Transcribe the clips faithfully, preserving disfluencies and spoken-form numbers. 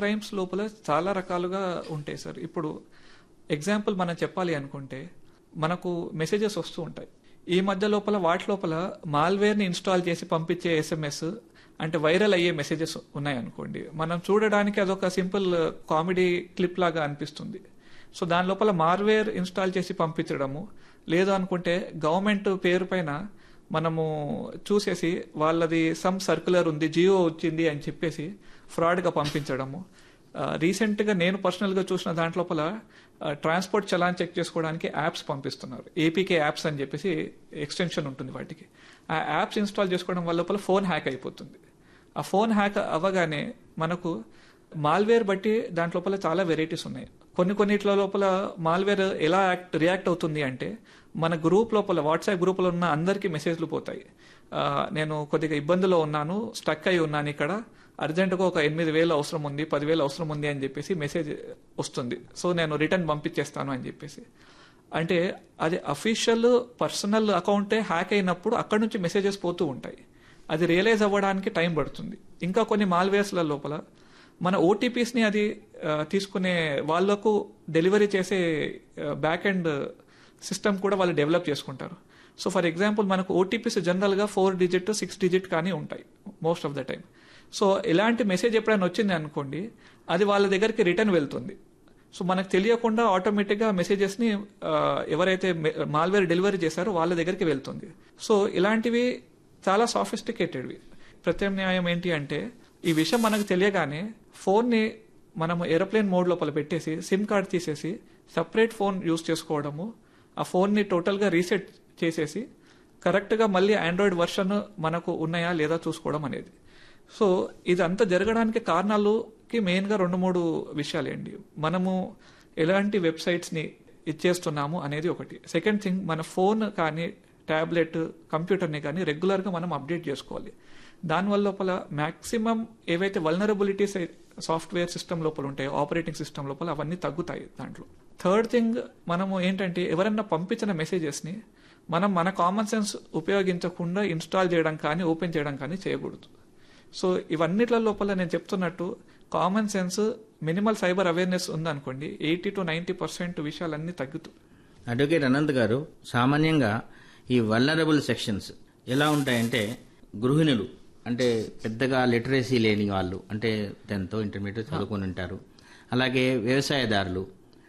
Crimes లోపల చాలా రకాలుగా ఉంటాయి సార్. ఇప్పుడు ఎగ్జాంపుల్ మనం చెప్పాలి అనుకుంటే మనకు మెసేజెస్ వస్తూ ఉంటాయి. ఈ మధ్య లోపల వాటి లోపల మాల్వేర్ని ఇన్స్టాల్ చేసి పంపించే ఎస్ఎంఎస్ అంటే వైరల్ అయ్యే మెసేజెస్ ఉన్నాయనుకోండి, మనం చూడడానికి అదొక సింపుల్ కామెడీ క్లిప్ లాగా అనిపిస్తుంది. సో దాని లోపల మాల్వేర్ ఇన్స్టాల్ చేసి పంపించడము, లేదు అనుకుంటే గవర్నమెంట్ పేరు పైన మనము చూసేసి వాళ్ళది సమ్ సర్క్యులర్ ఉంది, జియో వచ్చింది అని చెప్పేసి ఫ్రాడ్గా పంపించడము. రీసెంట్గా నేను పర్సనల్గా చూసిన దాంట్లోపల ట్రాన్స్పోర్ట్ చలాన్ చెక్ చేసుకోవడానికి యాప్స్ పంపిస్తున్నారు. ఏపీకే యాప్స్ అని చెప్పేసి ఎక్స్టెన్షన్ ఉంటుంది వాటికి. ఆ యాప్స్ ఇన్స్టాల్ చేసుకోవడం వల్ల లోపల ఫోన్ హ్యాక్ అయిపోతుంది. ఆ ఫోన్ హ్యాక్ అవ్వగానే మనకు మాల్వేర్ బట్టి దాంట్లోపల చాలా వెరైటీస్ ఉన్నాయి. కొన్ని కొన్నిట్ల లోపల మాల్వేర్ ఎలా రియాక్ట్ అవుతుంది అంటే మన గ్రూప్ లోపల వాట్సాప్ గ్రూప్లో ఉన్న అందరికీ మెసేజ్లు పోతాయి. నేను కొద్దిగా ఇబ్బందిలో ఉన్నాను, స్టక్ అయి ఉన్నాను, ఇక్కడ అర్జెంటుగా ఒక ఎనిమిది వేలు అవసరం ఉంది, పదివేలు అవసరం ఉంది అని చెప్పేసి మెసేజ్ వస్తుంది. సో నేను రిటర్న్ పంపించేస్తాను అని చెప్పేసి. అంటే అది అఫీషియల్ పర్సనల్ అకౌంటే హ్యాక్ అయినప్పుడు అక్కడ నుంచి మెసేజెస్ పోతూ ఉంటాయి. అది రియలైజ్ అవ్వడానికి టైం పడుతుంది. ఇంకా కొన్ని మాల్వేర్స్ల లోపల మన ఓటీపీస్ని అది తీసుకునే వాళ్లకు డెలివరీ చేసే బ్యాక్ ఎండ్ సిస్టమ్ కూడా వాళ్ళు డెవలప్ చేసుకుంటారు. సో ఫర్ ఎగ్జాంపుల్ మనకు ఓటీపీస్ జనరల్గా ఫోర్ డిజిట్ సిక్స్ డిజిట్ కానీ ఉంటాయి most of the time. So ఇలాంటి మెసేజ్ ఎప్పుడైనా వచ్చింది అనుకోండి, అది వాళ్ళ దగ్గరికి రిటర్న్ వెళ్తుంది. సో మనకు తెలియకుండా ఆటోమేటిక్గా మెసేజెస్ని ఎవరైతే మాల్వేర్ డెలివరీ చేశారో వాళ్ళ దగ్గరికి వెళ్తుంది. సో ఇలాంటివి చాలా సాఫిస్టికేటెడ్వి. ప్రత్యామ్నాయం ఏంటి అంటే ఈ విషయం మనకు తెలియగానే ఫోన్ని మనము ఏరోప్లేన్ మోడ్ లోపల పెట్టేసి సిమ్ కార్డ్ తీసేసి సపరేట్ ఫోన్ యూజ్ చేసుకోవడము, ఆ ఫోన్ని టోటల్గా రీసెట్ చేసేసి కరెక్ట్గా మళ్ళీ ఆండ్రాయిడ్ వర్షన్ మనకు ఉన్నాయా లేదా చూసుకోవడం అనేది. సో ఇదంతా జరగడానికి కారణాలుకి మెయిన్గా రెండు మూడు విషయాలేండి. మనము ఎలాంటి వెబ్సైట్స్ని ఇచ్చేస్తున్నాము అనేది ఒకటి. సెకండ్ థింగ్, మన ఫోన్ కానీ ట్యాబ్లెట్ కంప్యూటర్ని కానీ రెగ్యులర్గా మనం అప్డేట్ చేసుకోవాలి. దానివల్ల లోపల మ్యాక్సిమం ఏవైతే వల్నరబిలిటీస్ సాఫ్ట్వేర్ సిస్టమ్ లోపల ఉంటాయో, ఆపరేటింగ్ సిస్టమ్ లోపల అవన్నీ తగ్గుతాయి దాంట్లో. థర్డ్ థింగ్, మనము ఏంటంటే ఎవరన్నా పంపించిన మెసేజెస్ని మనం మన కామన్ సెన్స్ ఉపయోగించకుండా ఇన్స్టాల్ చేయడం కానీ ఓపెన్ చేయడం కానీ చేయకూడదు. సో ఇవన్నిట్ల లోపల నేను చెప్తున్నట్టు common sense, minimal cyber awareness ఉందనుకోండి, ఎయిటీ టు నైంటీ పర్సెంట్ విషయాలన్నీ తగ్గుతాయి. అడ్వకేట్ అనంత్ గారు, సామాన్యంగా ఈ వల్నరబుల్ సెక్షన్స్ ఎలా ఉంటాయంటే, గృహిణులు అంటే పెద్దగా లిటరసీ లేని వాళ్ళు, అంటే టెన్త్ ఇంటర్మీడియట్ చదువుకొని ఉంటారు, అలాగే వ్యవసాయదారులు,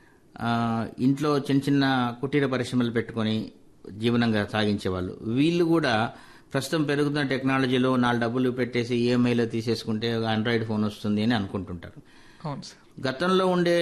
ఇంట్లో చిన్న చిన్న కుటీర పరిశ్రమలు పెట్టుకొని జీవనంగా సాగించే వాళ్ళు, వీళ్ళు కూడా ప్రస్తుతం పెరుగుతున్న టెక్నాలజీలో నాలుగు డబ్బులు పెట్టేసి ఈఎంఐలో తీసేసుకుంటే ఆండ్రాయిడ్ ఫోన్ వస్తుంది అని అనుకుంటుంటారు. అవును సార్. గతంలో ఉండే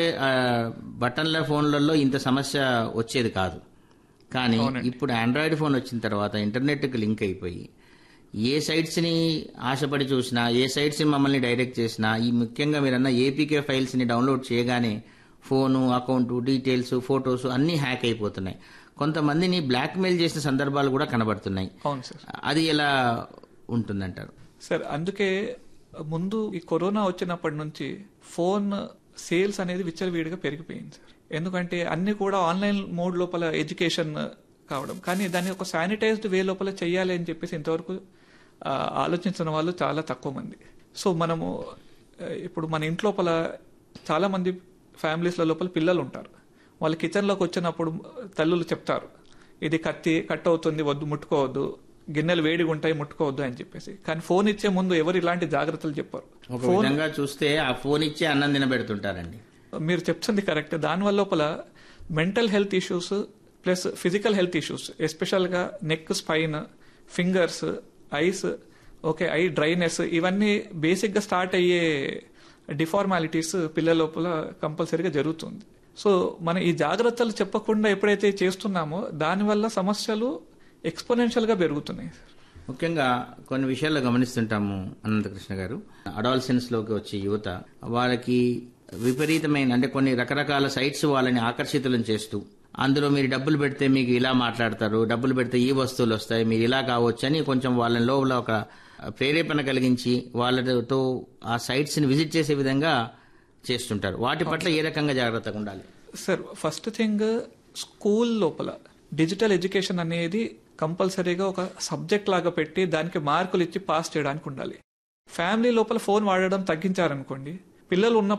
బటన్ల ఫోన్లలో ఇంత సమస్య వచ్చేది కాదు. కానీ ఇప్పుడు ఆండ్రాయిడ్ ఫోన్ వచ్చిన తర్వాత ఇంటర్నెట్కి లింక్ అయిపోయి ఏ సైట్స్ని ఆశపడి చూసినా, ఏ సైట్స్ని మమ్మల్ని డైరెక్ట్ చేసినా, ఈ ముఖ్యంగా మీరన్న ఏపీకే ఫైల్స్ని డౌన్లోడ్ చేయగానే ఫోను, అకౌంట్ డీటెయిల్స్, ఫొటోస్ అన్నీ హ్యాక్ అయిపోతున్నాయి. కొంతమందిని బ్లాక్మెయిల్ చేసిన సందర్భాలు కూడా కనబడుతున్నాయి. అవును సార్. అది ఎలా ఉంటుందంటారు? సార్, అందుకే ముందు ఈ కరోనా వచ్చినప్పటి నుంచి ఫోన్ సేల్స్ అనేది విచ్చలవిడిగా పెరిగిపోయింది సార్. ఎందుకంటే అన్ని కూడా ఆన్లైన్ మోడ్ లోపల ఎడ్యుకేషన్ కావడం, కానీ దాన్ని ఒక శానిటైజ్డ్ వే లోపల చేయాలి అని చెప్పేసి ఇంతవరకు ఆలోచించిన వాళ్ళు చాలా తక్కువ మంది. సో మనము ఇప్పుడు మన ఇంట్లోపల చాలా మంది ఫ్యామిలీస్ల లోపల పిల్లలు ఉంటారు. వాళ్ళు కిచెన్లోకి వచ్చినప్పుడు తల్లులు చెప్తారు, ఇది కత్తి కట్ అవుతుంది, వద్దు ముట్టుకోవద్దు, గిన్నెలు వేడిగా ఉంటాయి ముట్టుకోవద్దు అని చెప్పేసి. కానీ ఫోన్ ఇచ్చే ముందు ఎవరు ఇలాంటి జాగ్రత్తలు చెప్పారు. ఒక విధంగా చూస్తే ఆ ఫోన్ ఇచ్చే అన్నం తినబెడుతుంటారండి. మీరు చెప్తుంది కరెక్ట్. దానివల్ల లోపల mental health issues plus physical health issues, ఎస్పెషల్గా neck, spine, fingers, ice, okay I dryness, ఇవన్నీ బేసిక్గా స్టార్ట్ అయ్యే డిఫార్మాలిటీస్ పిల్లల లోపల కంపల్సరీగా జరుగుతుంది. సో మనం ఈ జాగ్రత్తలు చెప్పకుండా ఎప్పుడైతే చేస్తున్నామో దానివల్ల సమస్యలు ఎక్స్పోనెన్షియల్గా పెరుగుతున్నాయి. ముఖ్యంగా కొన్ని విషయాల్లో గమనిస్తుంటాము అనంతకృష్ణ గారు, అడాల్సెన్స్ లోకి వచ్చే యువత వాళ్ళకి విపరీతమైన అంటే కొన్ని రకరకాల సైట్స్ వాళ్ళని ఆకర్షితులను చేస్తూ, అందులో మీరు డబ్బులు పెడితే మీకు ఇలా మాట్లాడతారు, డబ్బులు పెడితే ఈ వస్తువులు వస్తాయి, మీరు ఇలా కావచ్చు అని కొంచెం వాళ్ళ లోపల ఒక ప్రేరేపణ కలిగించి వాళ్ళతో ఆ సైట్స్ ని విజిట్ చేసే విధంగా చేస్తుంటారు. వాటి పట్ల ఏ రకంగా జాగ్రత్తగా ఉండాలి? సార్, ఫస్ట్ థింగ్, స్కూల్ లోపల డిజిటల్ ఎడ్యుకేషన్ అనేది కంపల్సరీగా ఒక సబ్జెక్ట్ లాగా పెట్టి దానికి మార్కులు ఇచ్చి పాస్ చేయడానికి ఉండాలి. ఫ్యామిలీ లోపల ఫోన్ వాడడం తగ్గించారనుకోండి, పిల్లలు ఉన్న